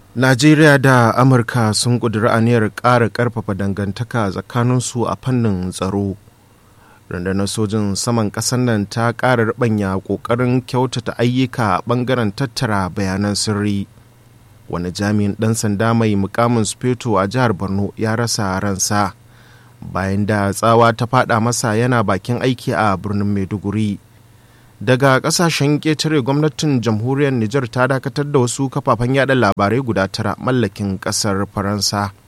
Najeriya da Amurka sun ƙudiri aniyar ƙara ƙarfafa dangantaka tsakaninsu a fannin tsaro. Rundunar sojin saman ƙasar nan ta ƙara ruɓanya ƙoƙarin kyautata ayyuka a ɓangaren tattara bayanan sirri. Wani jami'in ɗan sanda mai mukamin Sufeto a jihar Borno ya rasa ransa bayan da tsawa ta faɗa masa yana bakin aiki a birnin Maiduguri. Daga kasashen ƙetare, gwamnatin jamhuriyar Nijar ta dakatar da wasu kafafen yada labarai guda 9 mallakin ƙasar Faransa.